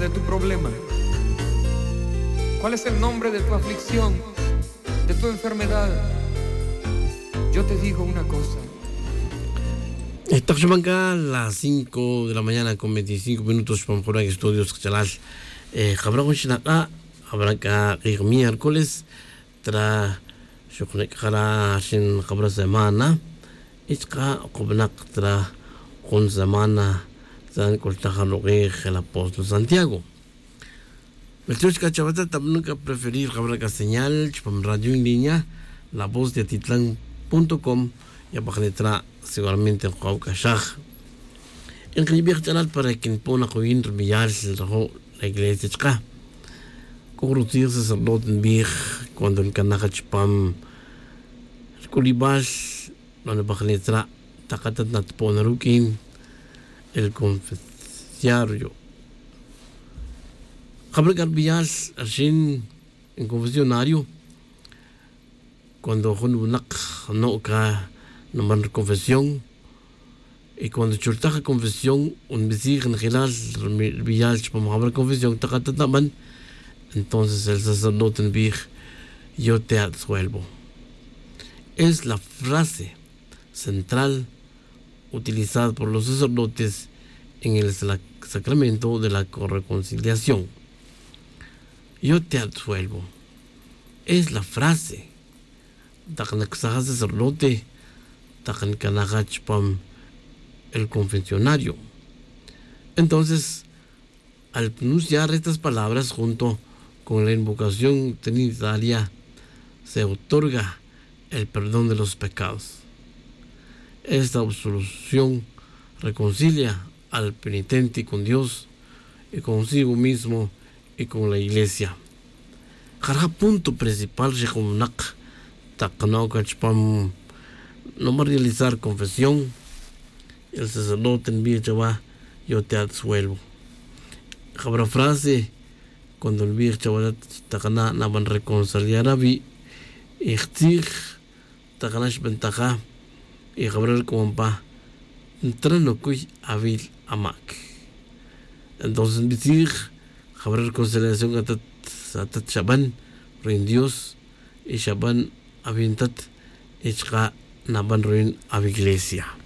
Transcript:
de tu problema? ¿Cuál es el nombre de tu aflicción, de tu enfermedad? Yo te digo una cosa. Estamos acá a las 5 de la mañana con 25 minutos para mejorar estudios que habrá acá el miércoles tra shuknekara shin qabra semana iska qobnak tra con semana san coltajarogue el apóstol Santiago. El Chuchka Chavata también nunca preferir qabra ka señal chpam radio en línea la voz de Atitlán.com y abajo seguramente en Caucashaj. En Clibir Chanal para quien pone a coin remillar la iglesia chica. Corrutir sacerdote en Big cuando en Canachpam el Culibas, donde Bajanetra, Takatat Natponarukin, el confesionario. Jabrigar Villas, Arshin en confesionario, cuando Honunak no ca no man confesión, y cuando chultaja confesión, un besig en general, Villas, para haber confesión, Takatat Naman. Entonces el sacerdote en Big, yo te absuelvo. Es la frase central utilizada por los sacerdotes en el sacramento de la reconciliación. Yo te absuelvo. Es la frase. Sacerdote, el confesionario. Entonces, al pronunciar estas palabras junto con la invocación trinitaria, se otorga el perdón de los pecados. Esta absolución reconcilia al penitente con Dios y consigo mismo y con la iglesia. El punto principal no va a realizar confesión. El sacerdote envía yo te absuelvo. Habrá frase cuando el vir chawalat takana naban reconciliar abi ikhtig takanash bentaja y habrá como pa entrando kuy abil amak. Entonces bitig habrá reconciliación atat shaban ruin Dios y shaban avintat ichka naban ruin ab iglesia.